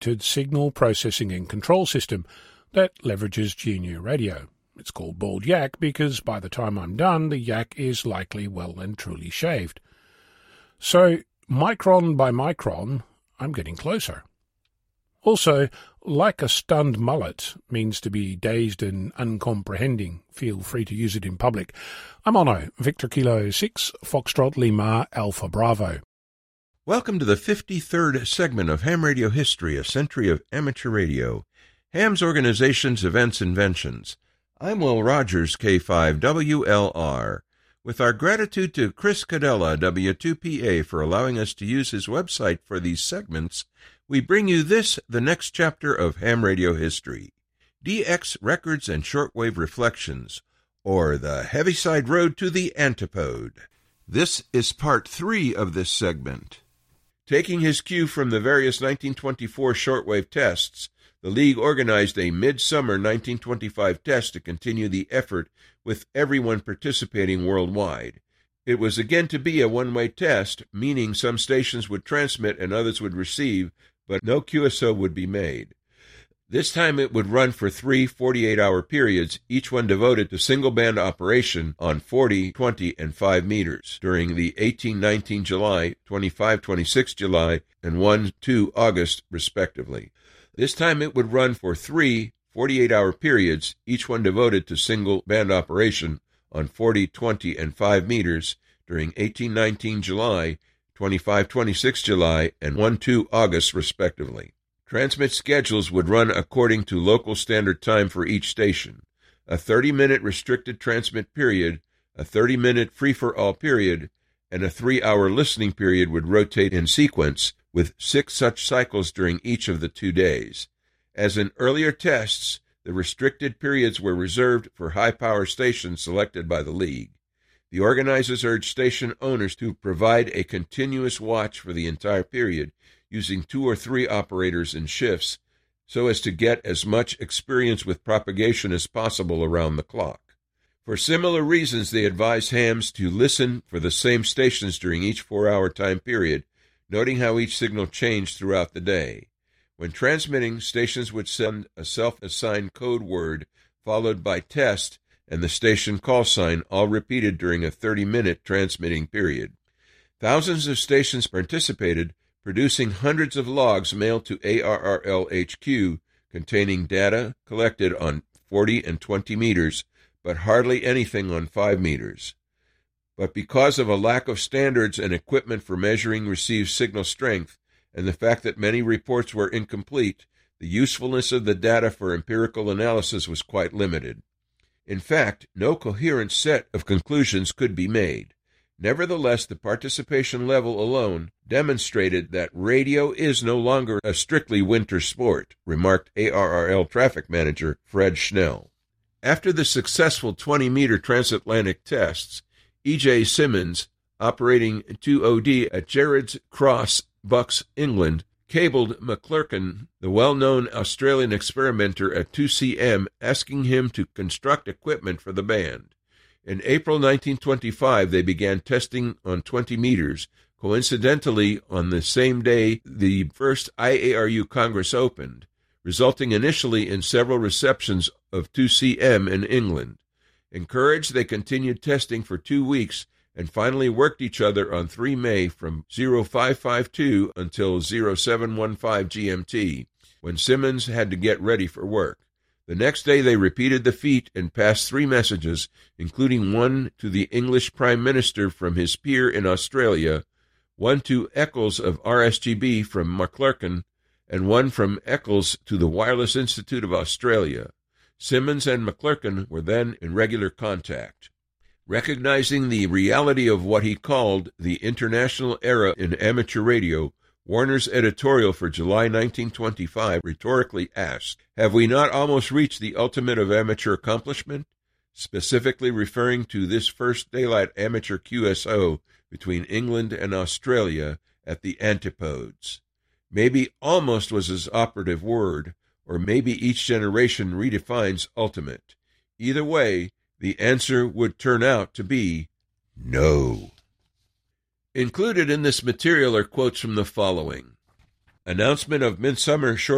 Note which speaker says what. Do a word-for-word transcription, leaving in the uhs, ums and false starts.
Speaker 1: restricted signal processing and control system that leverages G N U radio. It's called Bald Yak because by the time I'm done, the yak is likely well and truly shaved. So, micron by micron, I'm getting closer. Also, like a stunned mullet means to be dazed and uncomprehending. Feel free to use it in public. I'm Ono, Victor Kilo six, Foxtrot Lima, Alpha Bravo.
Speaker 2: Welcome to the fifty-third segment of Ham Radio History, a century of amateur radio. Ham's Organizations, Events, Inventions. I'm Will Rogers, K five W L R. With our gratitude to Chris Cadella, W two P A, for allowing us to use his website for these segments, we bring you this, the next chapter of Ham Radio History. D X Records and Shortwave Reflections, or the Heaviside Road to the Antipode. This is part three of this segment. Taking his cue from the various nineteen twenty-four shortwave tests, the League organized a midsummer nineteen twenty-five test to continue the effort with everyone participating worldwide. It was again to be a one-way test, meaning some stations would transmit and others would receive, but no Q S O would be made. This time it would run for three forty-eight-hour periods, each one devoted to single-band operation on forty, twenty, and five meters during the eighteen nineteen July, twenty-five twenty-six July, and one two August, respectively. This time it would run for three forty-eight-hour periods, each one devoted to single-band operation on forty, twenty, and five meters during eighteen nineteen July, twenty-five twenty-six July, and one two August, respectively. Transmit schedules would run according to local standard time for each station. A thirty-minute restricted transmit period, a thirty-minute free-for-all period, and a three-hour listening period would rotate in sequence, with six such cycles during each of the two days. As in earlier tests, the restricted periods were reserved for high-power stations selected by the League. The organizers urged station owners to provide a continuous watch for the entire period, using two or three operators in shifts, so as to get as much experience with propagation as possible around the clock. For similar reasons, they advised hams to listen for the same stations during each four-hour time period, noting how each signal changed throughout the day. When transmitting, stations would send a self-assigned code word, followed by test and the station call sign, all repeated during a thirty-minute transmitting period. Thousands of stations participated, producing hundreds of logs mailed to A R R L H Q containing data collected on forty and twenty meters, but hardly anything on five meters. But because of a lack of standards and equipment for measuring received signal strength, and the fact that many reports were incomplete, the usefulness of the data for empirical analysis was quite limited. In fact, no coherent set of conclusions could be made. Nevertheless, the participation level alone demonstrated that radio is no longer a strictly winter sport, remarked A R R L traffic manager Fred Schnell. After the successful twenty-meter transatlantic tests, E J Simmons, operating two O D at Gerrards Cross, Bucks, England, cabled McClurkin, the well-known Australian experimenter, at two C M, asking him to construct equipment for the band. In April nineteen twenty-five, they began testing on twenty meters, coincidentally on the same day the first I A R U Congress opened, resulting initially in several receptions of two C M in England. Encouraged, they continued testing for two weeks and finally worked each other on the third of May from oh five fifty-two until oh seven fifteen G M T, when Simmons had to get ready for work. The next day they repeated the feat and passed three messages, including one to the English Prime Minister from his peer in Australia, one to Eccles of R S G B from McClurkin, and one from Eccles to the Wireless Institute of Australia. Simmons and McClurkin were then in regular contact. Recognizing the reality of what he called the international era in amateur radio, Warner's editorial for July nineteen twenty-five rhetorically asked, "Have we not almost reached the ultimate of amateur accomplishment?" specifically referring to this first daylight amateur Q S O between England and Australia at the Antipodes. Maybe almost was his operative word, or maybe each generation redefines ultimate. Either way, the answer would turn out to be no. Included in this material are quotes from the following: Announcement of Midsummer Short